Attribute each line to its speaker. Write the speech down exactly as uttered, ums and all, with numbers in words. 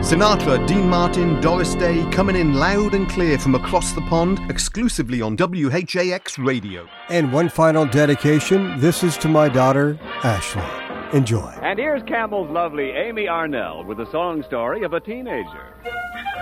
Speaker 1: Sinatra, Dean Martin, Doris Day, coming in loud and clear from across the pond, exclusively on W H A X Radio.
Speaker 2: And one final dedication. This is to my daughter, Ashley. Enjoy.
Speaker 3: And here's Campbell's lovely Amy Arnell with the song story of a teenager.